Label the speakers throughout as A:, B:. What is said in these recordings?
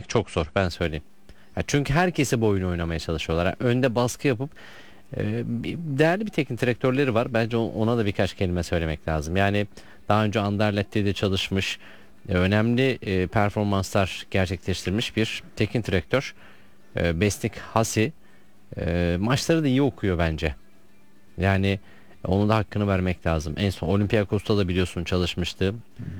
A: geçmek çok zor, ben söyleyeyim. Ya çünkü herkese bu oyunu oynamaya çalışıyorlar. Yani önde baskı yapıp değerli bir teknik direktörleri var. Bence ona da birkaç kelime söylemek lazım. Yani daha önce Anderlet'te de çalışmış, önemli performanslar gerçekleştirmiş bir teknik direktör. Besnik Hasi maçları da iyi okuyor bence. Yani onun da hakkını vermek lazım. En son Olympiakos'ta da biliyorsun çalışmıştı.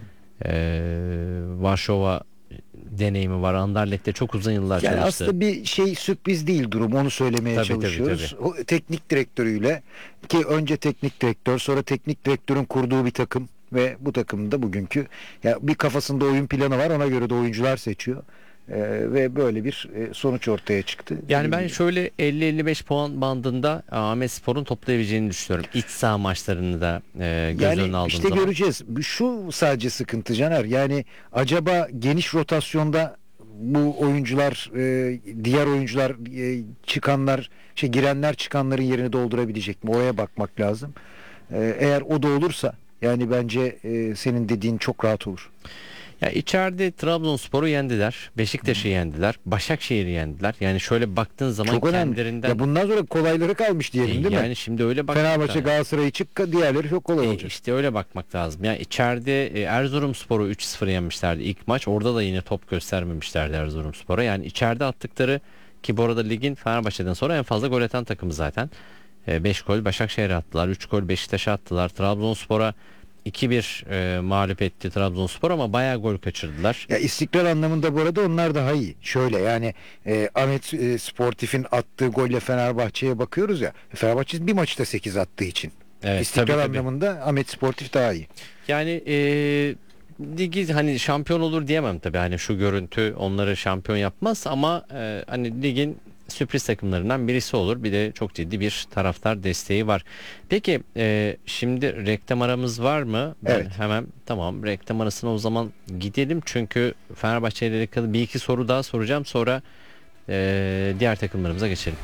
A: Varşova deneyimi var. Anderlet'te çok uzun yıllar
B: Yani
A: çalıştı.
B: aslında bir şey, sürpriz değil durum, onu söylemeye
A: Tabii,
B: çalışıyoruz.
A: tabii.
B: O teknik direktörüyle, ki önce teknik direktör, sonra teknik direktörün kurduğu bir takım ve bu takımda bugünkü, ya bir kafasında oyun planı var, ona göre de oyuncular seçiyor. Ve böyle bir sonuç ortaya çıktı.
A: Yani ben şöyle 50-55 puan bandında Ahmetspor'un toplayabileceğini düşünüyorum. İç saha maçlarını da göz önüne aldığım
B: işte
A: zaman.
B: göreceğiz. Şu sadece sıkıntı Caner. Yani acaba geniş rotasyonda bu oyuncular, diğer oyuncular, çıkanlar, girenler çıkanların yerini doldurabilecek mi? Oraya bakmak lazım. Eğer o da olursa, yani bence senin dediğin çok rahat olur.
A: Ya içeride Trabzonspor'u yendiler, Beşiktaş'ı yendiler, Başakşehir'i yendiler. Yani şöyle baktığın zaman
B: Çok önemli.
A: kendilerinden...
B: Ya bundan sonra kolayları kalmış diyelim, değil mi?
A: Yani şimdi öyle bakmak
B: Fenerbahçe,
A: lazım.
B: Galatasaray'ı çık, diğerleri çok kolay olacak.
A: İşte öyle bakmak lazım. Yani içeride Erzurumspor'u 3-0 yenmişlerdi ilk maç. Orada da yine top göstermemişlerdi Erzurumspor'a. Yani içeride attıkları, ki bu arada ligin Fenerbahçe'den sonra en fazla gol atan takımı zaten. 5 gol Başakşehir'e attılar, 3 gol Beşiktaş'a attılar. Trabzonspor'a 2-1 mağlup etti Trabzonspor ama bayağı gol kaçırdılar.
B: Ya istikrar anlamında bu arada onlar daha iyi. Şöyle yani, Ahmet Sportif'in attığı golle Fenerbahçe'ye bakıyoruz ya. Fenerbahçe bir maçta 8 attığı için.
A: Evet,
B: İstikrar
A: tabii.
B: anlamında Ahmet Sportif daha iyi.
A: Yani ligi hani şampiyon olur diyemem tabii. Hani şu görüntü onları şampiyon yapmaz ama hani ligin sürpriz takımlarından birisi olur. Bir de çok ciddi bir taraftar desteği var. Peki şimdi reklam aramız var mı? Ben
B: Evet.
A: hemen tamam, reklam arasına o zaman gidelim. Çünkü Fenerbahçe ile alakalı bir iki soru daha soracağım. Sonra diğer takımlarımıza geçelim.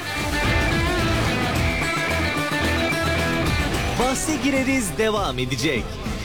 C: Bahse gireriz devam edecek.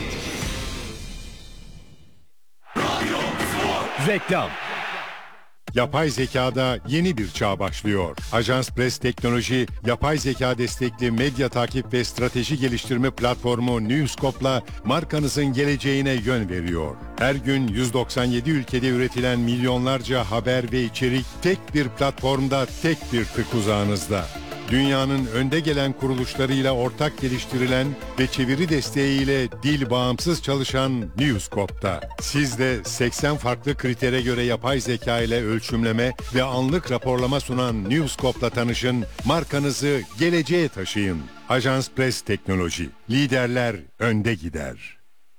D: Reklam. Yapay zekada yeni bir çağ başlıyor. Ajans Press Teknoloji, yapay zeka destekli medya takip ve strateji geliştirme platformu Newscope'la markanızın geleceğine yön veriyor. Her gün 197 ülkede üretilen milyonlarca haber ve içerik tek bir platformda, tek bir tık uzağınızda. Dünyanın önde gelen kuruluşlarıyla ortak geliştirilen ve çeviri desteğiyle dil bağımsız çalışan Newscope'da. Siz de 80 farklı kritere göre yapay zeka ile ölçümleme ve anlık raporlama sunan Newscope'la tanışın, markanızı geleceğe taşıyın. Ajans Press Teknoloji, liderler önde gider.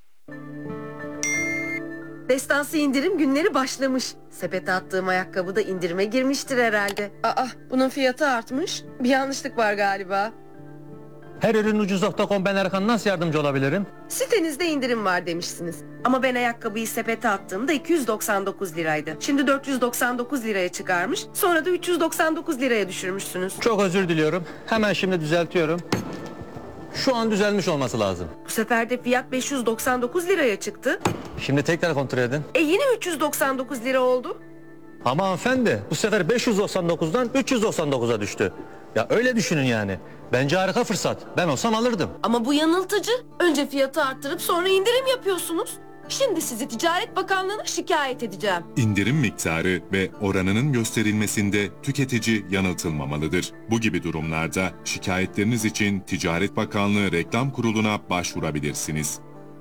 E: Destansı indirim günleri başlamış. Sepete attığım ayakkabı da indirime girmiştir herhalde. Aa, bunun fiyatı artmış. Bir yanlışlık var galiba.
F: Her ürün ucuz.com, ben Erkan, nasıl yardımcı olabilirim?
E: Sitenizde indirim var demişsiniz. Ama ben ayakkabıyı sepete attığımda 299 liraydı. Şimdi 499 liraya çıkarmış. Sonra da 399 liraya düşürmüşsünüz.
F: Çok özür diliyorum. Hemen şimdi düzeltiyorum. Şu an düzelmiş olması lazım.
E: Bu sefer de fiyat 599 liraya çıktı.
F: Şimdi tekrar kontrol edin.
E: Yine 399 lira oldu.
F: Ama hanımefendi, bu sefer 599'dan 399'a düştü. Ya öyle düşünün yani. Bence harika fırsat. Ben olsam alırdım.
E: Ama bu yanıltıcı. Önce fiyatı arttırıp sonra indirim yapıyorsunuz. Şimdi sizi Ticaret Bakanlığı'na şikayet edeceğim.
G: İndirim miktarı ve oranının gösterilmesinde tüketici yanıltılmamalıdır. Bu gibi durumlarda şikayetleriniz için Ticaret Bakanlığı Reklam Kurulu'na başvurabilirsiniz.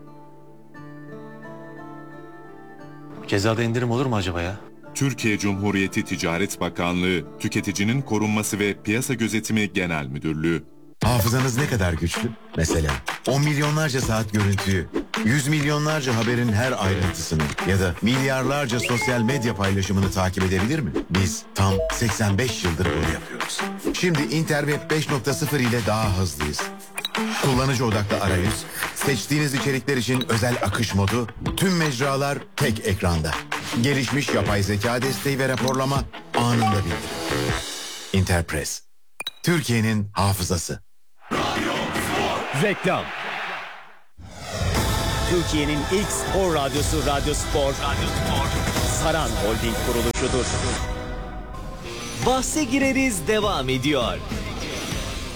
F: Cezada indirim olur mu acaba ya?
G: Türkiye Cumhuriyeti Ticaret Bakanlığı, Tüketicinin Korunması ve Piyasa Gözetimi Genel Müdürlüğü.
H: Hafızanız ne kadar güçlü? Mesela 10 milyonlarca saat görüntüyü, 100 milyonlarca haberin her ayrıntısını ya da milyarlarca sosyal medya paylaşımını takip edebilir mi? Biz tam 85 yıldır bunu yapıyoruz. Şimdi Interweb 5.0 ile daha hızlıyız. Kullanıcı odaklı arayüz, seçtiğiniz içerikler için özel akış modu, tüm mecralar tek ekranda. Gelişmiş yapay zeka desteği ve raporlama anında bildirim. Interpress, Türkiye'nin hafızası.
D: Reklam.
C: Türkiye'nin ilk spor radyosu Radyo Spor. Saran Holding kuruluşudur. Bahse gireriz devam ediyor.